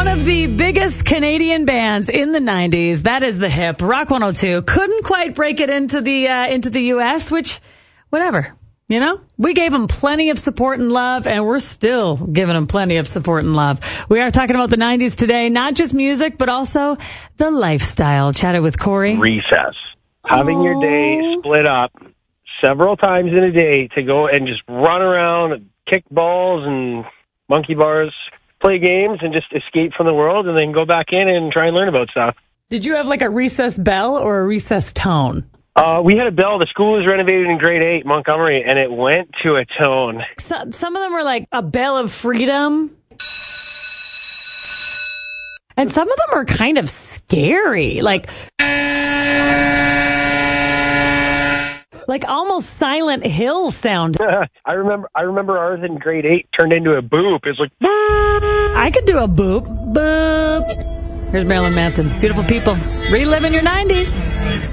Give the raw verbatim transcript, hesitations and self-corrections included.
One of the biggest Canadian bands in the nineties, that is The Hip, Rock one oh two, couldn't quite break it into the uh, into the U S, which, whatever, you know? We gave them plenty of support and love, and we're still giving them plenty of support and love. We are talking about the nineties today, not just music, but also the lifestyle. Chatted with Corey. Recess. Having Aww. your day split up several times in a day to go and just run around and kick balls and monkey bars, play games, and just escape from the world, and then go back in and try and learn about stuff. Did you have like a recess bell or a recess tone? Uh, we had a bell. The school was renovated in grade eight, Montgomery, and it went to a tone. So, some of them were like a bell of freedom. And some of them are kind of scary. Like, like almost Silent Hill sound. I remember I remember ours in grade eight turned into a boop. It's like, boop. I could do a boop. Boop. Here's Marilyn Manson. Beautiful people. Reliving your nineties.